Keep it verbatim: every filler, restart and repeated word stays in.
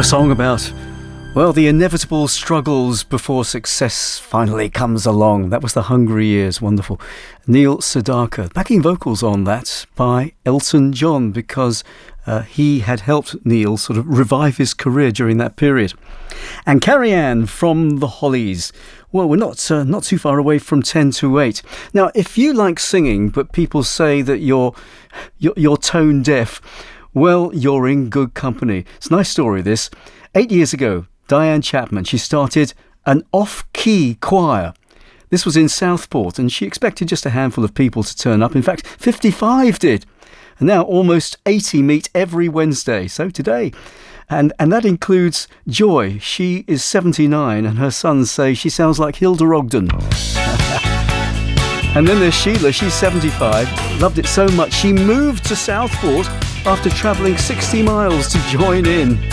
A song about, well, the inevitable struggles before success finally comes along. That was the Hungry Years. Wonderful. Neil Sedaka. Backing vocals on that by Elton John, because uh, he had helped Neil sort of revive his career during that period. And Carrie Ann from the Hollies. Well, we're not uh, not too far away from ten to eight. Now, if you like singing, but people say that you're you're, you're tone deaf, well, you're in good company. It's a nice story, this. Eight years ago, Diane Chapman, she started an off-key choir. This was in Southport, and she expected just a handful of people to turn up. In fact, fifty-five did. And now almost eighty meet every Wednesday. So today. And and that includes Joy. She is seventy-nine, and her sons say she sounds like Hilda Ogden. And then there's Sheila. She's seventy-five. Loved it so much she moved to Southport after travelling sixty miles to join in.